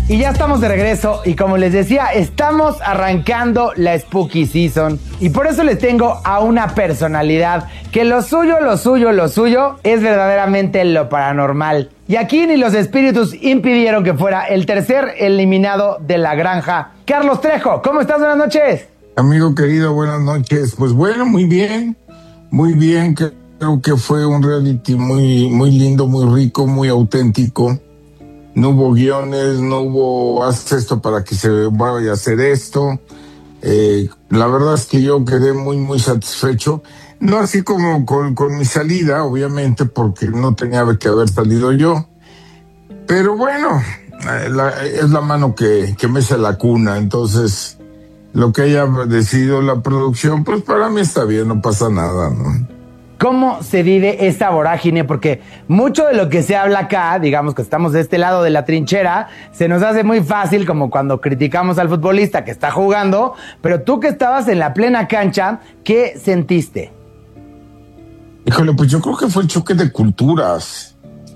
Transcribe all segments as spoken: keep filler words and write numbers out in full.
Y ya estamos de regreso y como les decía, estamos arrancando la Spooky Season y por eso les tengo a una personalidad que lo suyo, lo suyo, lo suyo es verdaderamente lo paranormal. Y aquí ni los espíritus impidieron que fuera el tercer eliminado de la granja. Carlos Trejo, ¿cómo estás? Buenas noches. Amigo querido, buenas noches. Pues bueno, muy bien, muy bien. Creo que fue un reality muy, muy lindo, muy rico, muy auténtico. No hubo guiones, no hubo haz esto para que se vaya a hacer esto. Eh, la verdad es que yo quedé muy, muy satisfecho. No así como con, con mi salida, obviamente, porque no tenía que haber salido yo. Pero bueno, la, es la mano que, que mece la cuna. Entonces, lo que haya decidido la producción, pues para mí está bien, no pasa nada, ¿no? ¿Cómo se vive esta vorágine? Porque mucho de lo que se habla acá, digamos que estamos de este lado de la trinchera, se nos hace muy fácil como cuando criticamos al futbolista que está jugando, pero tú que estabas en la plena cancha, ¿qué sentiste? Híjole, pues yo creo que fue el choque de culturas.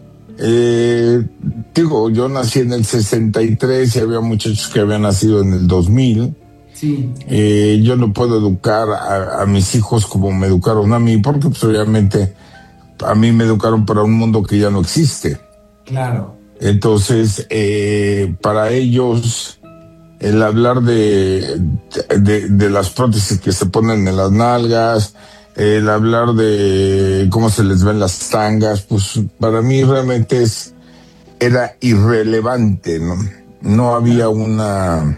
Eh, digo, yo nací en el sesenta y tres y había muchachos que habían nacido en el dos mil. Sí. Eh, yo no puedo educar a, a mis hijos como me educaron a mí, porque pues obviamente a mí me educaron para un mundo que ya no existe. Claro. Entonces, eh, para ellos, el hablar de, de, de las prótesis que se ponen en las nalgas, el hablar de cómo se les ven las tangas, pues para mí realmente es, era irrelevante, ¿no? No había una...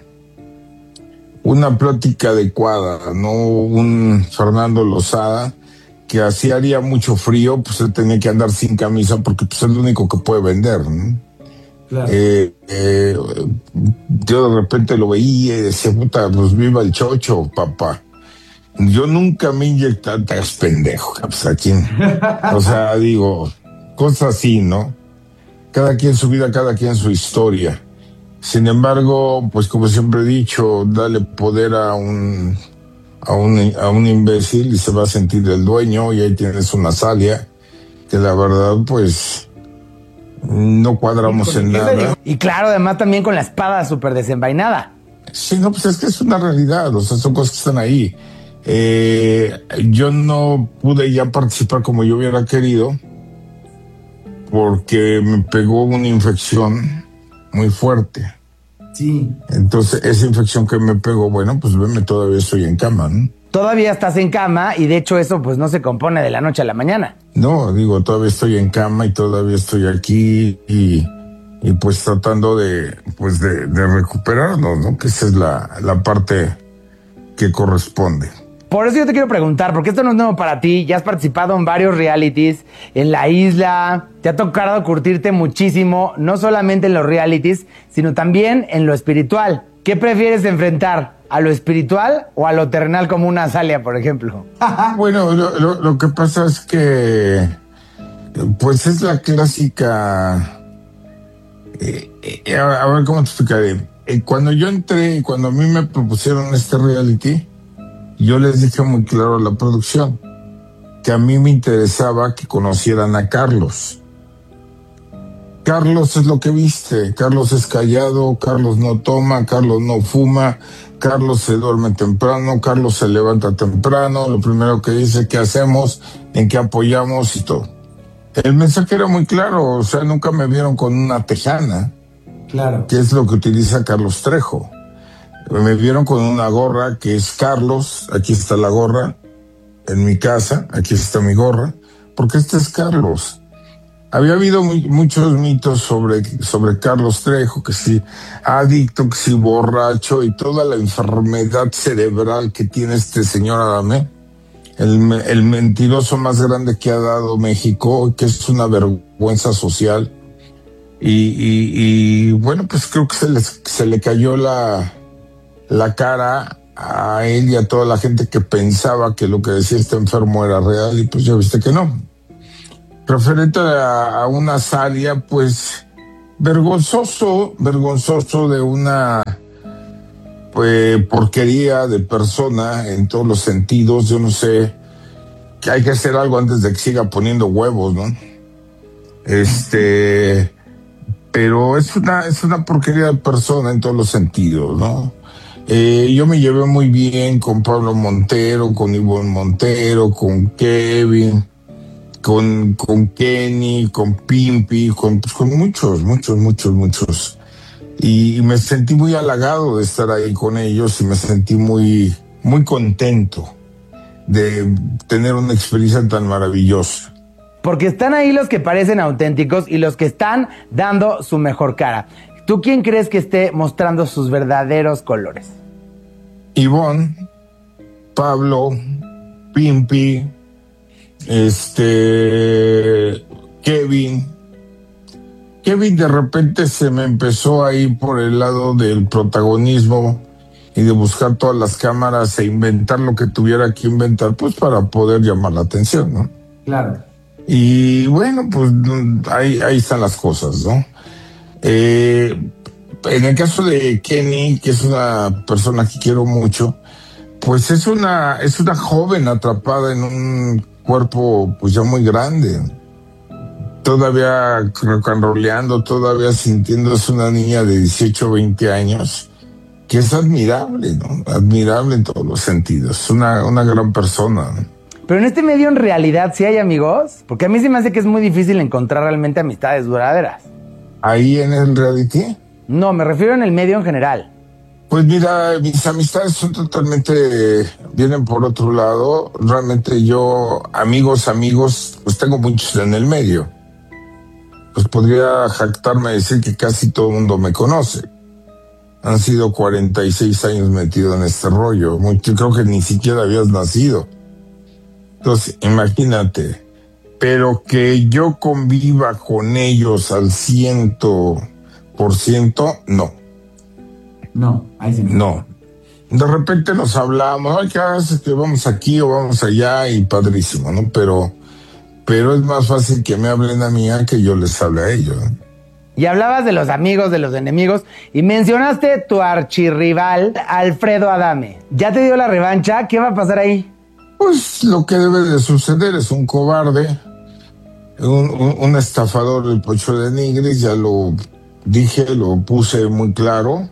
una plática adecuada, no un Fernando Lozada, que así haría mucho frío, pues él tenía que andar sin camisa porque pues es el único que puede vender, ¿no? Claro. Eh, eh, yo de repente lo veía y decía, puta, pues viva el chocho, papá. Yo nunca me inyecté, estás pendejo, pues aquí. O sea, digo, cosas así, ¿no? Cada quien su vida, cada quien su historia. Sin embargo, pues como siempre he dicho, dale poder a un, a un, a un imbécil y se va a sentir el dueño, y ahí tienes una Salia que la verdad, pues, no cuadramos en nada. Y claro, además también con la espada súper desenvainada. Sí, no, pues es que es una realidad, o sea, son cosas que están ahí. Eh, yo no pude ya participar como yo hubiera querido porque me pegó una infección muy fuerte. Sí. Entonces, esa infección que me pegó, bueno, pues veme, todavía estoy en cama, ¿no? Todavía estás en cama y de hecho eso pues no se compone de la noche a la mañana. No, digo, todavía estoy en cama y todavía estoy aquí y, y pues tratando de, pues de, de recuperarnos, ¿no? Que esa es la, la parte que corresponde. Por eso yo te quiero preguntar, porque esto no es nuevo para ti, ya has participado en varios realities, en La Isla, te ha tocado curtirte muchísimo, no solamente en los realities, sino también en lo espiritual. ¿Qué prefieres enfrentar, a lo espiritual o a lo terrenal como una Salia, por ejemplo? Bueno, lo, lo, lo que pasa es que, pues es la clásica, eh, eh, a, a ver cómo te explicaré. Eh, cuando yo entré, cuando a mí me propusieron este reality, yo les dije muy claro a la producción que a mí me interesaba que conocieran a Carlos. Carlos es lo que viste. Carlos es callado, Carlos no toma, Carlos no fuma, Carlos se duerme temprano, Carlos se levanta temprano, lo primero que dice, ¿qué hacemos? ¿En qué apoyamos? Y todo. El mensaje era muy claro, o sea, nunca me vieron con una tejana. Claro. Que es lo que utiliza Carlos Trejo. Me vieron con una gorra que es Carlos, aquí está la gorra, en mi casa, aquí está mi gorra, porque este es Carlos. Había habido muy, muchos mitos sobre, sobre Carlos Trejo, que si adicto, que si borracho y toda la enfermedad cerebral que tiene este señor Adame, el, el mentiroso más grande que ha dado México, que es una vergüenza social. Y, y, y bueno, pues creo que se, les, se le cayó la... la cara a él y a toda la gente que pensaba que lo que decía este enfermo era real, y pues ya viste que no. Referente a, a una Salia, pues vergonzoso, vergonzoso de una pues, porquería de persona en todos los sentidos. Yo no sé, que hay que hacer algo antes de que siga poniendo huevos, ¿no? Este, pero es una, es una porquería de persona en todos los sentidos, ¿no? Eh, yo me llevé muy bien con Pablo Montero, con Ivonne Montero, con Kevin, con, con Kenny, con Pimpi, con, pues, con muchos, muchos, muchos, muchos. Y, y me sentí muy halagado de estar ahí con ellos y me sentí muy, muy contento de tener una experiencia tan maravillosa. Porque están ahí los que parecen auténticos y los que están dando su mejor cara. ¿Tú quién crees que esté mostrando sus verdaderos colores? Ivonne, Pablo, Pimpi, este, Kevin. Kevin de repente se me empezó a ir por el lado del protagonismo y de buscar todas las cámaras e inventar lo que tuviera que inventar, pues para poder llamar la atención, ¿no? Claro. Y bueno, pues ahí, ahí están las cosas, ¿no? Eh, en el caso de Kenny, que es una persona que quiero mucho, pues es una, es una joven atrapada en un cuerpo pues ya muy grande, todavía rocanroleando, todavía sintiéndose una niña de dieciocho, veinte años, que es admirable, ¿no? Admirable en todos los sentidos, una, una gran persona, ¿no? Pero en este medio en realidad sí hay amigos, porque a mí se me hace que es muy difícil encontrar realmente amistades duraderas. ¿Ahí en el reality? No, me refiero en el medio en general. Pues mira, mis amistades son totalmente, vienen por otro lado. Realmente yo, amigos, amigos, pues tengo muchos en el medio. Pues podría jactarme de decir que casi todo el mundo me conoce. Han sido cuarenta y seis años metido en este rollo. Muy, creo que ni siquiera habías nacido. Entonces, imagínate. Pero que yo conviva con ellos al ciento por ciento, no. No, ahí sí. No. De repente nos hablamos, ay, ¿qué haces? Que vamos aquí o vamos allá y padrísimo, ¿no? Pero, pero es más fácil que me hablen a mí a que yo les hable a ellos, ¿no? Y hablabas de los amigos, de los enemigos, y mencionaste tu archirrival, Alfredo Adame. ¿Ya te dio la revancha? ¿Qué va a pasar ahí? Pues lo que debe de suceder es un cobarde, un, un, un estafador del Pocho de Nigris, ya lo dije, lo puse muy claro.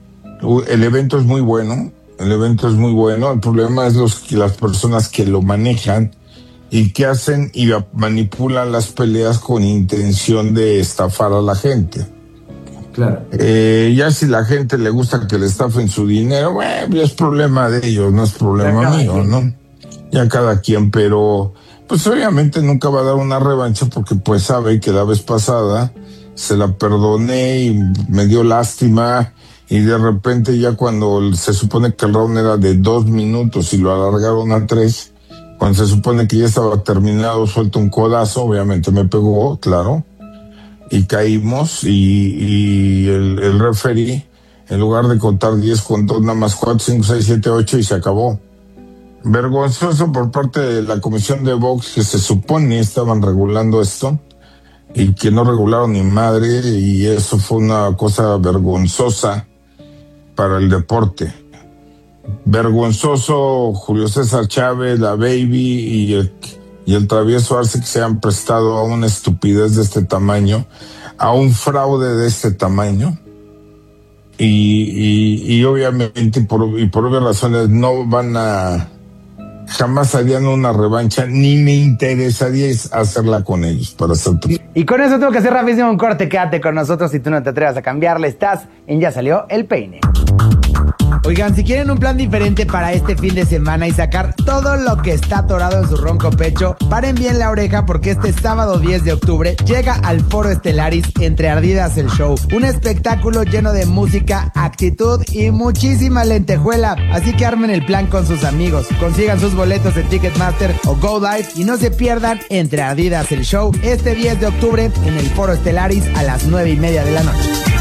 El evento es muy bueno, el evento es muy bueno, el problema es los, las personas que lo manejan y que hacen y manipulan las peleas con intención de estafar a la gente. Claro. Eh, ya si la gente le gusta que le estafen su dinero, bueno, es problema de ellos, no es problema mío, ¿no? Ya cada quien, pero pues obviamente nunca va a dar una revancha porque pues sabe que la vez pasada se la perdoné y me dio lástima y de repente ya cuando se supone que el round era de dos minutos y lo alargaron a tres, cuando se supone que ya estaba terminado, suelto un codazo, obviamente me pegó, claro, y caímos y, y el, el referee, en lugar de contar diez, contó nada más cuatro, cinco, seis, siete, ocho y se acabó. Vergonzoso por parte de la comisión de box que se supone estaban regulando esto y que no regularon ni madre, y eso fue una cosa vergonzosa para el deporte. Vergonzoso Julio César Chávez, la Baby y el, y el travieso Arce que se han prestado a una estupidez de este tamaño, a un fraude de este tamaño. Y, y, y obviamente por, y por obvias razones no van a, jamás harían una revancha, ni me interesaría hacerla con ellos, para ser tu... Y con eso tengo que hacer rapidísimo un corte. Quédate con nosotros si tú no te atrevas a cambiarle. Estás en Ya Salió el Peine. Oigan, si quieren un plan diferente para este fin de semana y sacar todo lo que está atorado en su ronco pecho, paren bien la oreja porque este sábado diez de octubre llega al Foro Estelaris Entre Ardidas el Show. Un espectáculo lleno de música, actitud y muchísima lentejuela. Así que armen el plan con sus amigos. Consigan sus boletos en Ticketmaster o Go Live y no se pierdan Entre Ardidas el Show este diez de octubre en el Foro Estelaris a las nueve y media de la noche.